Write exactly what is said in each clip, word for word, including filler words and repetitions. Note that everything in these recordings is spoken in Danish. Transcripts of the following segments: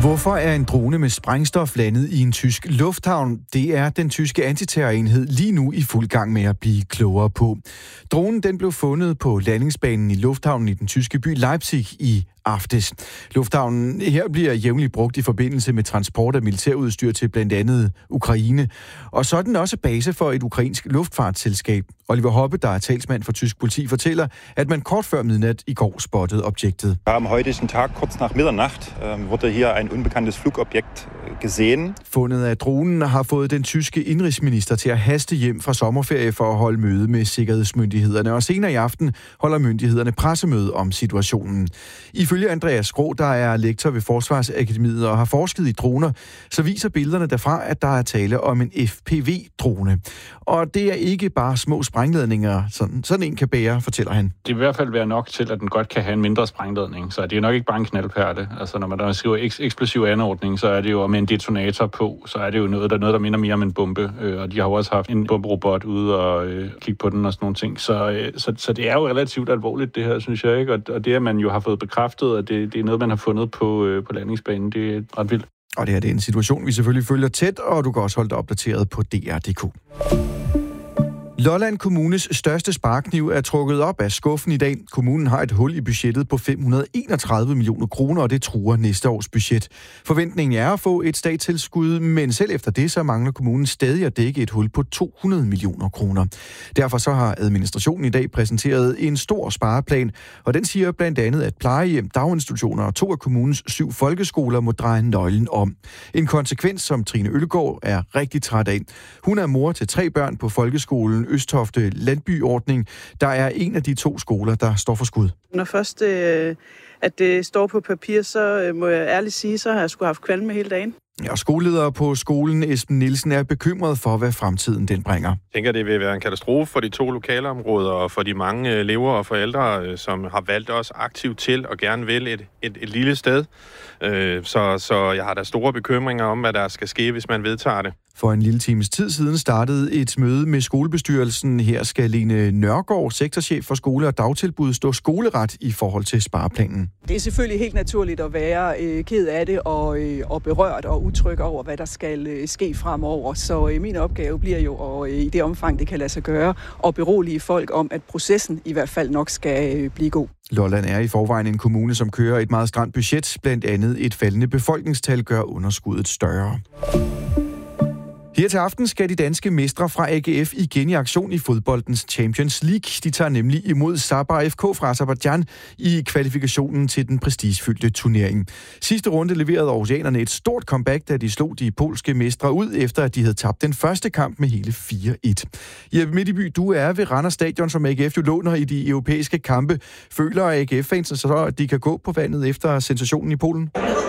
Hvorfor er en drone med sprængstof landet i en tysk lufthavn? Det er den tyske antiterrorenhed lige nu i fuld gang med at blive klogere på. Dronen den blev fundet på landingsbanen i lufthavnen i den tyske by Leipzig i aftes. Lufthavnen her bliver jævnligt brugt i forbindelse med transport af militærudstyr til blandt andet Ukraine. Og så er den også base for et ukrainsk luftfartsselskab. Oliver Hoppe, der er talsmand for tysk politi, fortæller, at man kort før midnat i går spottede objektet. Am heutigen Tag kurz nach Mitternacht wurde hier ein unbekanntes Flugobjekt gesehen. Fundet af dronen har fået den tyske indrigsminister til at haste hjem fra sommerferie for at holde møde med sikkerhedsmyndighederne, og senere i aften holder myndighederne pressemøde om situationen. Ifølge Andreas Skro, der er lektor ved Forsvarsakademiet og har forsket i droner, så viser billederne derfra, at der er tale om en F P V-drone. Og det er ikke bare små sprængladninger, sådan, sådan en kan bære, fortæller han. Det vil i hvert fald være nok til, at den godt kan have en mindre sprængladning, så det er nok ikke bare en knaldpærte. Altså når man der skriver eks- eksplosiv anordning, så er det jo med en detonator på, så er det jo noget, der, noget, der minder mere om en bombe. Og de har jo også haft en bomberobot ude og øh, kigge på den og sådan nogle ting. Så, øh, så, så det er jo relativt alvorligt, det her, synes jeg, ikke? Og, og det, at man jo har fået bekræftet, at det, det er noget, man har fundet på, øh, på landingsbanen, det er ret vildt. Og det her det er en situation, vi selvfølgelig følger tæt, og du kan også holde dig opdateret på D R punktum d k. Lolland Kommunes største sparekniv er trukket op af skuffen i dag. Kommunen har et hul i budgettet på fem hundrede og enogtredive millioner kroner, og det truer næste års budget. Forventningen er at få et statstilskud, men selv efter det, så mangler kommunen stadig at dække et hul på to hundrede millioner kroner. Derfor så har administrationen i dag præsenteret en stor spareplan, og den siger blandt andet, at plejehjem, daginstitutioner og to af kommunens syv folkeskoler må dreje nøglen om. En konsekvens, som Trine Øllegaard er rigtig træt af. Hun er mor til tre børn på folkeskolen Østofte Landbyordning. Der er en af de to skoler, der står for skud. Når først øh, at det står på papir, så øh, må jeg ærligt sige, så har jeg sgu haft kvalme hele dagen. Ja, skoleleder på skolen, Esben Nielsen, er bekymret for, hvad fremtiden den bringer. Jeg tænker, det vil være en katastrofe for de to lokalområder og for de mange elever og forældre, som har valgt os aktivt til og gerne vil et, et, et lille sted. Så, så jeg har da store bekymringer om, hvad der skal ske, hvis man vedtager det. For en lille times tid siden startede et møde med skolebestyrelsen. Her skal Lene Nørgaard, sektorchef for skole og dagtilbud, stå skoleret i forhold til spareplanen. Det er selvfølgelig helt naturligt at være øh, ked af det og, øh, og berørt og utryg over, hvad der skal øh, ske fremover. Så øh, min opgave bliver jo at, øh, i det omfang, det kan lade sig gøre, at berolige folk om, at processen i hvert fald nok skal øh, blive god. Lolland er i forvejen en kommune, som kører et meget stramt budget. Blandt andet et faldende befolkningstal gør underskuddet større. Her til aften skal de danske mestre fra A G F igen i aktion i fodboldens Champions League. De tager nemlig imod Sabah F K fra Aserbajdsjan i kvalifikationen til den prestigefyldte turnering. Sidste runde leverede aarhusianerne et stort comeback, da de slog de polske mestre ud, efter at de havde tabt den første kamp med hele fire et. Jeppe Midtby, du er ved Randers Stadion, som A G F jo låner i de europæiske kampe. Føler A G F-fansen så, at de kan gå på vandet efter sensationen i Polen?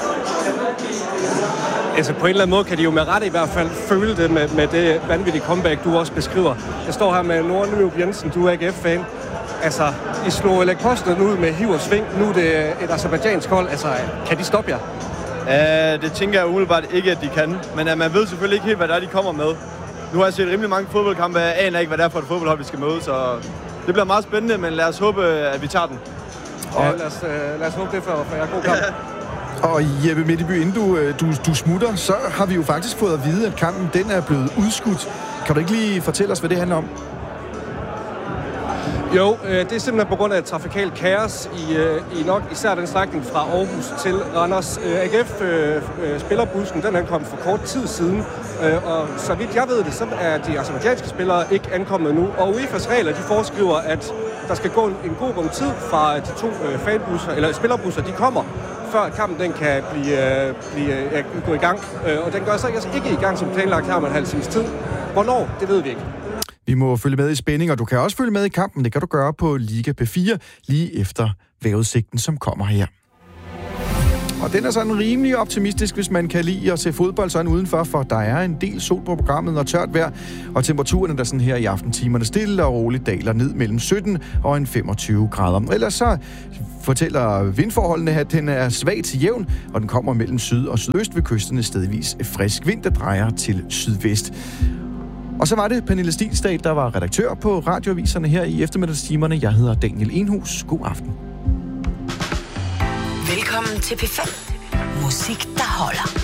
Altså på en eller anden måde kan de jo med rette i hvert fald føle det med, med det vanvittige comeback, du også beskriver. Jeg står her med Nordløb Jensen, du er A G F-fan. Altså, I slog Lech Poznan ud med hiv og sving. Nu er det et aserbajdsjansk hold. Altså, kan de stoppe jer? Uh, det tænker jeg umiddelbart ikke, at de kan. Men uh, man ved selvfølgelig ikke helt, hvad der er, de kommer med. Nu har jeg set rimelig mange fodboldkampe. Jeg aner ikke, hvad det er for et fodboldhold, vi skal møde. Så det bliver meget spændende, men lad os håbe, at vi tager den. Ja, lad os, uh, lad os håbe det for, for jer. God kamp. Og Jeppe Midtby, inden du, du, du smutter, så har vi jo faktisk fået at vide, at kampen den er blevet udskudt. Kan du ikke lige fortælle os, hvad det handler om? Jo, øh, det er simpelthen på grund af trafikal kaos i, øh, i nok især den strækning fra Aarhus til Randers. Øh, A G F øh, øh, spillerbussen, den er kommet for kort tid siden, øh, og så vidt jeg ved det, så er de aserbajdsjanske spillere ikke ankommet nu. Og U E F A's regler, de foreskriver, at der skal gå en, en god rum tid fra de to øh, fanbusser, eller spillerbusser, de kommer, før kampen den kan blive, øh, blive øh, gå i gang. Øh, og den gør så altså ikke i gang som planlagt her om en halv times tid. Hvornår, det ved vi ikke. Vi må følge med i spænding, og du kan også følge med i kampen. Det kan du gøre på Liga P fire, lige efter vejrudsigten, som kommer her. Og den er sådan rimelig optimistisk, hvis man kan lide at se fodbold sådan udenfor, for der er en del sol på programmet og tørt vejr, og temperaturen der sådan her i aftentimerne stille og roligt daler ned mellem sytten og en femogtyve grader. Ellers så fortæller vindforholdene, at den er svag til jævn, og den kommer mellem syd og sydøst ved kysterne stedvis frisk vind, der drejer til sydvest. Og så var det Pernille Stilstad, der var redaktør på radioaviserne her i eftermiddagstimerne. Jeg hedder Daniel Enhus. God aften. Velkommen til P fem. Musik, der holder.